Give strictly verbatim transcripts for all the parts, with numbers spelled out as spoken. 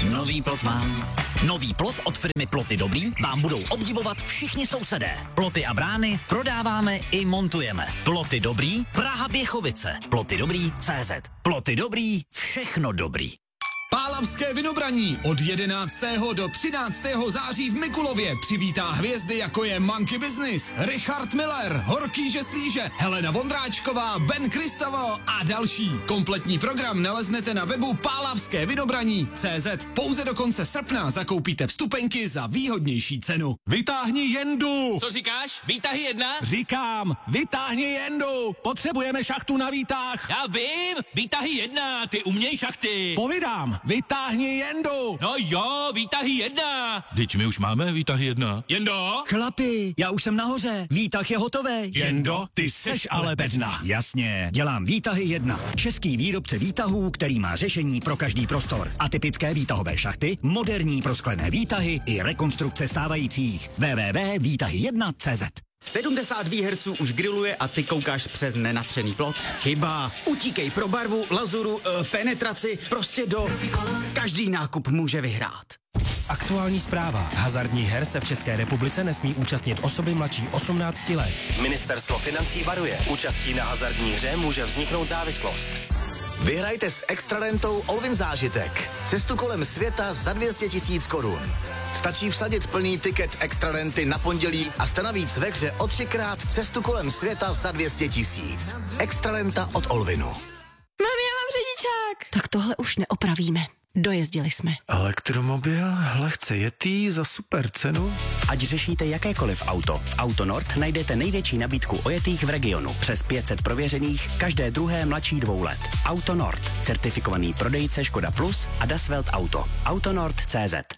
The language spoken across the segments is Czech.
Nový plot mám. Nový plot od firmy Ploty Dobrý vám budou obdivovat všichni sousedé. Ploty a brány prodáváme i montujeme. Ploty Dobrý, Praha Běchovice. Ploty Dobrý tečka cé zet. Ploty Dobrý, všechno dobrý. Pálavské vynobraní od jedenáctého do třináctého září v Mikulově přivítá hvězdy, jako je Monkey Business, Richard Miller, Horký Žeslíže, Helena Vondráčková, Ben Kristavo a další. Kompletní program naleznete na webu pálavské vynobraní tečka cé zet. Pouze do konce srpna zakoupíte vstupenky za výhodnější cenu. Vytáhni jendu! Co říkáš? Výtahy jedna? Říkám, vytáhni jendu! Potřebujeme šachtu na výtah! Já vím! Výtahy jedna, ty uměj šachty! Povídám, vytáhni jendu! No jo, výtahy jedna! Teď my už máme výtahy jedna. Jendo? Chlapi, já už jsem nahoře, výtah je hotový. Jendo, ty seš ale bedna. Jasně, dělám výtahy jedna. Český výrobce výtahů, který má řešení pro každý prostor. Atypické výtahové šachty, moderní prosklené výtahy i rekonstrukce stávajících. w w w tečka výtahy jedna tečka cé zet. sedmdesát výherců už grilluje a ty koukáš přes nenatřený plot? Chyba. Utíkej pro barvu, lazuru, e, penetraci, prostě do... Každý nákup může vyhrát. Aktuální zpráva. Hazardních her se v České republice nesmí účastnit osoby mladší osmnácti let. Ministerstvo financí varuje. Účastí na hazardní hře může vzniknout závislost. Vyhrajte s extrarentou Olvin zážitek. Cestu kolem světa za dvě stě tisíc korun. Stačí vsadit plný tiket extrarenty na pondělí a jste navíc ve hře o třikrát cestu kolem světa za dvě stě tisíc. Extrarenta od Olvinu. Mami, já mám řidičák. Tak tohle už neopravíme. Dojezdili jsme. Elektromobil, lehce jetý za super cenu. Ať řešíte jakékoliv auto, v Autonord najdete největší nabídku ojetých v regionu. Přes pět set prověřených, každé druhé mladší dvou let. Autonord, certifikovaný prodejce Škoda Plus a Dasvelt Auto. Autonord tečka cé zet.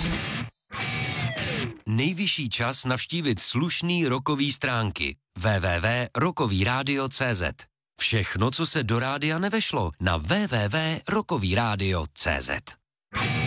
Nejvyšší čas navštívit slušný rokový stránky. w w w tečka rokový rádio tečka cé zet. Všechno, co se do rádia nevešlo, na w w w tečka rokový rádio tečka cé zet.